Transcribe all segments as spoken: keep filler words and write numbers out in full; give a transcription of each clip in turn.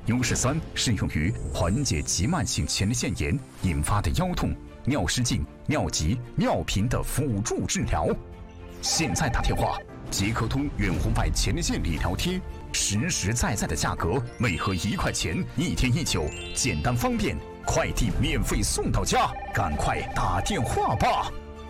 优势三适用于缓解急慢性前列腺炎引发的腰痛、尿失禁、尿急、尿频的辅助治疗。现在打电话，捷克通远红外前列腺理疗贴，实实在在的价格，每盒一块钱，一天一九，简单方便，快递免费送到家，赶快打电话吧！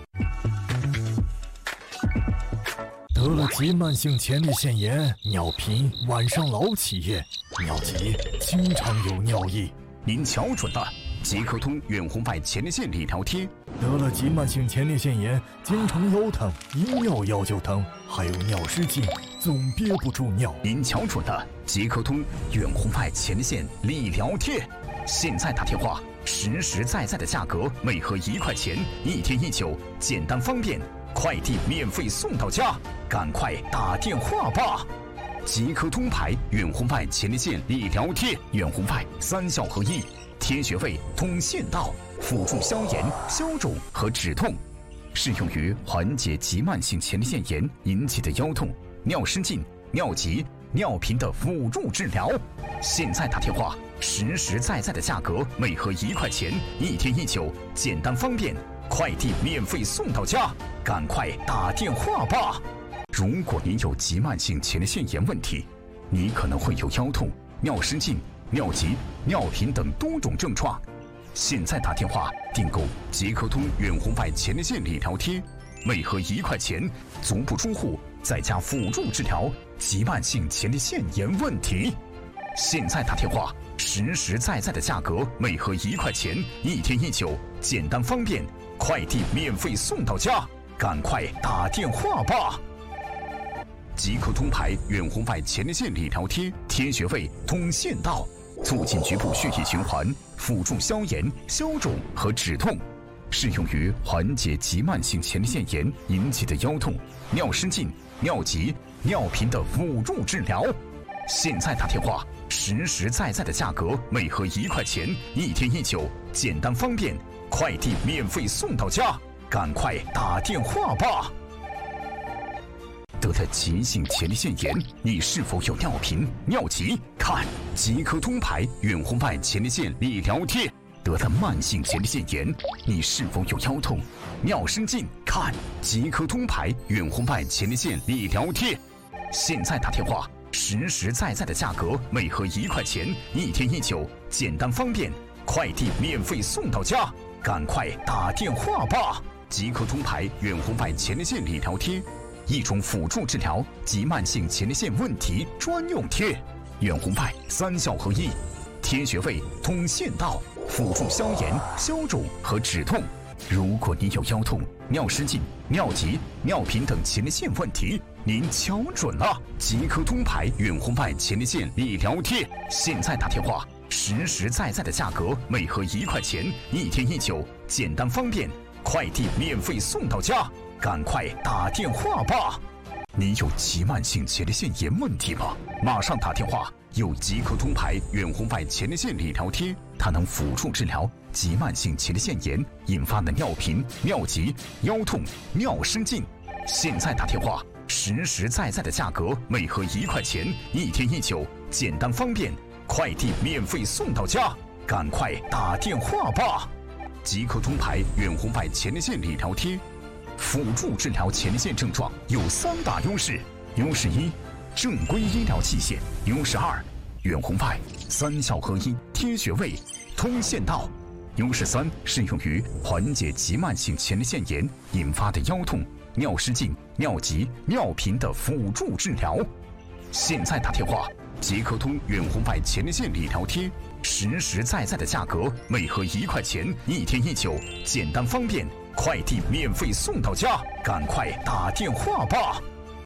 得了急慢性前列腺炎、尿频、晚上老起夜、尿急，经常有尿意。 您瞧准了，捷克通远红外前列腺理疗贴。 得了急慢性前列腺炎，经常腰疼，一尿腰就疼，还有尿失禁，总憋不住尿。 您瞧准了，捷克通远红外前列腺理疗贴。现在打电话，实实在在的价格，每盒一块钱，一天一九，简单方便，快递免费送到家，赶快打电话吧！捷克通牌远红外前列腺理疗贴，远红外三效合一，贴穴位、通腺道，辅助消炎、消肿和止痛，适用于缓解急慢性前列腺炎引起的腰痛、尿失禁、尿急、尿频的辅助治疗。现在打电话，实实在在的价格，每盒一块钱，一天一九，简单方便，快递免费送到家，赶快打电话吧！如果您有急慢性前列腺炎问题，你可能会有腰痛、尿失禁、尿急、尿频等多种症状。现在打电话订购捷克通远红外前列腺理疗贴，每盒一块钱，足不出户，在家辅助治疗急慢性前列腺炎问题。现在打电话，实实在在的价格，每盒一块钱，一天一九，简单方便，快递免费送到家，赶快打电话吧！捷克通牌远红外前列腺理疗贴，贴穴位、通腺道，促进局部血液循环，辅助消炎、消肿和止痛，适用于缓解急慢性前列腺炎引起的腰痛、尿失禁、尿急、尿频的辅助治疗。现在打电话，实实在在的价格，每盒一块钱，一天一九，简单方便，快递免费送到家，赶快打电话吧！得了急性前列腺炎，你是否有尿频、尿急？看捷克通牌远红外前列腺理疗贴。得了慢性前列腺炎，你是否有腰痛、尿失禁？看捷克通牌远红外前列腺理疗贴。现在打电话，实实在在的价格，每盒一块钱，一天一九，简单方便，快递免费送到家，赶快打电话吧！捷克通牌远红外前列腺理疗贴，一种辅助治疗急慢性前列腺问题专用贴，远红外三效合一，贴穴位、通腺道，辅助消炎、消肿和止痛。如果你有腰痛、尿失禁、尿急、尿频等前列腺问题，您瞧准了，捷克通牌远红外前列腺理疗贴。现在打电话，实实在在的价格，每盒一块钱，一天一九，简单方便，快递免费送到家，赶快打电话吧！你有急慢性前列腺炎问题吗？马上打电话！有捷克通牌远红外前列腺理疗贴，它能辅助治疗急慢性前列腺炎引发的尿频、尿急、腰痛、尿失禁。现在打电话，实实在在的价格，每盒一块钱，一天一九，简单方便，快递免费送到家，赶快打电话吧！捷克通牌远红外前列腺理疗贴，辅助治疗前列腺症状有三大优势：优势一，正规医疗器械；优势二，远红外三效合一，贴穴位、通腺道；优势三，适用于缓解急慢性前列腺炎引发的腰痛、尿失禁、尿急、尿频的辅助治疗。现在打电话，捷克通远红外前列腺理疗贴，实实在在的价格，每盒一块钱，一天一九，简单方便，快递免费送到家，赶快打电话吧！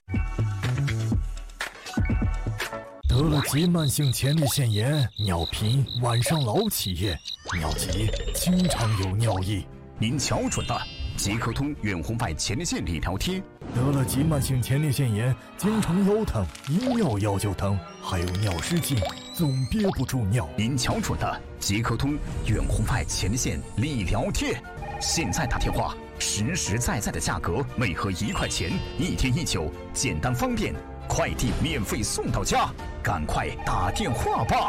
得了急慢性前列腺炎、尿频、晚上老起夜、尿急，经常有尿意。 您瞧准了，捷克通远红外前列腺理疗贴。 得了急慢性前列腺炎，经常腰疼，一尿腰就疼，还有尿失禁，总憋不住尿。 您瞧准了，捷克通远红外前列腺理疗贴。现在打电话，实实在在的价格，每盒一块钱，一天一九，简单方便，快递免费送到家，赶快打电话吧！